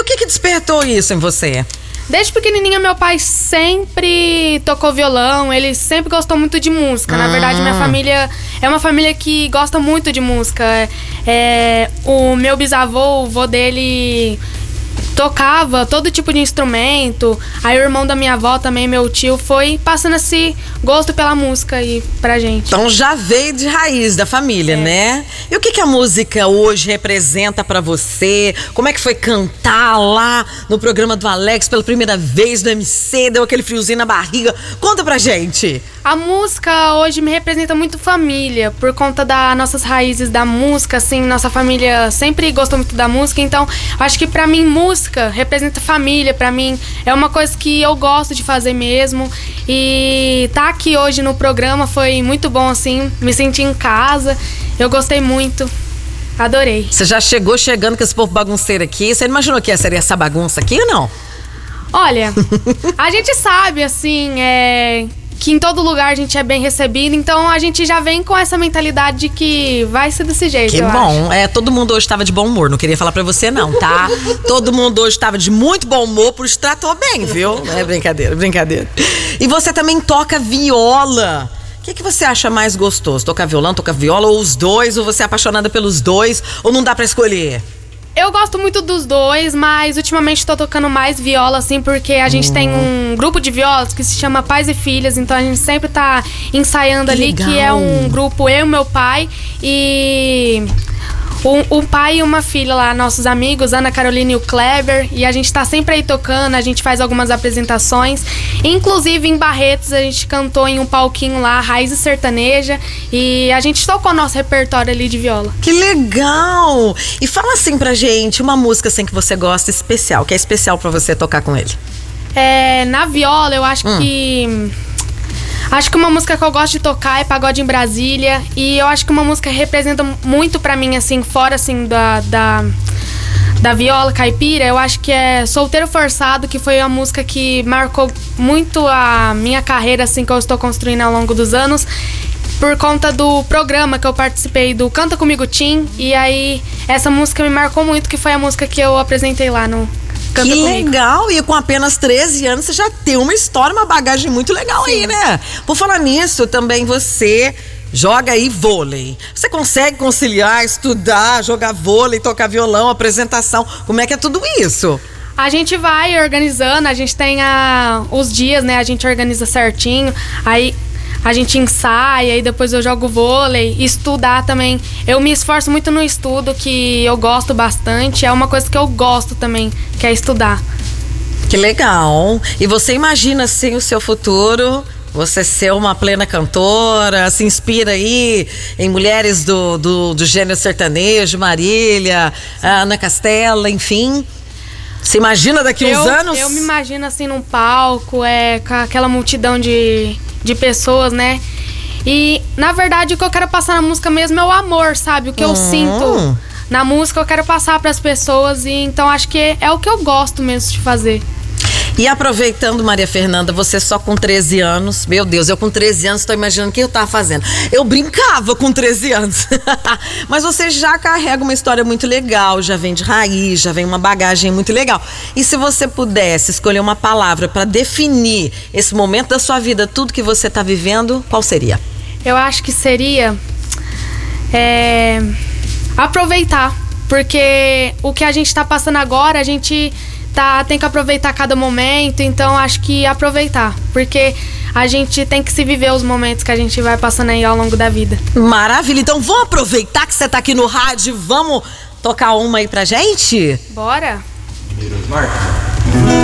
o que despertou isso em você? Desde pequenininha, meu pai sempre tocou violão, ele sempre gostou muito de música. Na verdade, minha família é uma família que gosta muito de música. O meu bisavô, o vô dele, tocava todo tipo de instrumento. Aí o irmão da minha avó também, meu tio, foi passando esse gosto pela música aí pra gente. Então já veio de raiz da família, né? E o que a música hoje representa pra você? Como é que foi cantar lá no programa do Alex pela primeira vez no MC? Deu aquele friozinho na barriga? Conta pra gente. A música hoje me representa muito família, por conta das nossas raízes da música, assim, nossa família sempre gostou muito da música, então acho que pra mim música representa família, pra mim é uma coisa que eu gosto de fazer mesmo, e tá aqui hoje no programa foi muito bom, assim, me senti em casa, eu gostei muito. Adorei. Você já chegou chegando com esse povo bagunceiro aqui, você não imaginou que seria essa bagunça aqui ou não? Olha, a gente sabe, assim, que em todo lugar a gente é bem recebido, então a gente já vem com essa mentalidade de que vai ser desse jeito. Que bom, todo mundo hoje estava de bom humor, não queria falar pra você não, tá? Todo mundo hoje estava de muito bom humor, por isso tratou bem, viu? É brincadeira, brincadeira. E você também toca viola. O que você acha mais gostoso? Tocar violão, tocar viola, ou os dois? Ou você é apaixonada pelos dois? Ou não dá pra escolher? Eu gosto muito dos dois, mas ultimamente tô tocando mais viola, assim, porque a gente tem um grupo de violas que se chama Pais e Filhas, então a gente sempre tá ensaiando ali, legal. Que é um grupo, eu e meu pai, e um pai e uma filha lá, nossos amigos, Ana Carolina e o Kleber, e a gente tá sempre aí tocando, a gente faz algumas apresentações, inclusive em Barretos a gente cantou em um palquinho lá, Raiz Sertaneja, e a gente tocou nosso repertório ali de viola. Que legal! E fala assim pra gente, uma música assim que você gosta especial, que é especial pra você tocar com ele. Na viola, eu acho que... Acho que uma música que eu gosto de tocar é Pagode em Brasília. E eu acho que uma música que representa muito pra mim, assim, fora, assim, da viola caipira, eu acho que é Solteiro Forçado, que foi a música que marcou muito a minha carreira, assim, que eu estou construindo ao longo dos anos, por conta do programa que eu participei do Canta Comigo Tim. E aí, essa música me marcou muito, que foi a música que eu apresentei lá no Canta Que Comigo. legal! E com apenas 13 anos você já tem uma história, uma bagagem muito legal. Sim. Aí, né? Por falar nisso, também você joga aí vôlei. Você consegue conciliar, estudar, jogar vôlei, tocar violão, apresentação? Como é que é tudo isso? A gente vai organizando, a gente tem os dias, né? A gente organiza certinho, aí a gente ensaia e depois eu jogo vôlei. Estudar também, eu me esforço muito no estudo, que eu gosto bastante. É uma coisa que eu gosto também, que é estudar. Que legal! E você imagina assim o seu futuro, você ser uma plena cantora, se inspira aí em mulheres do gênero sertanejo, Marília, Ana Castela, enfim. Você imagina daqui uns anos? Eu me imagino assim num palco, com aquela multidão de pessoas, né? E, na verdade, o que eu quero passar na música mesmo é o amor, sabe? O que eu sinto na música, eu quero passar pras pessoas. E então, acho que é o que eu gosto mesmo de fazer. E aproveitando, Maria Fernanda, você só com 13 anos, meu Deus, eu com 13 anos estou imaginando o que eu tava fazendo. Eu brincava com 13 anos. Mas você já carrega uma história muito legal, já vem de raiz, já vem uma bagagem muito legal. E se você pudesse escolher uma palavra para definir esse momento da sua vida, tudo que você tá vivendo, qual seria? Eu acho que seria aproveitar, porque o que a gente tá passando agora, a gente tem que aproveitar cada momento, então acho que aproveitar, porque a gente tem que se viver os momentos que a gente vai passando aí ao longo da vida. Maravilha, então vamos aproveitar que você tá aqui no rádio, vamos tocar uma aí pra gente? Bora! Marca.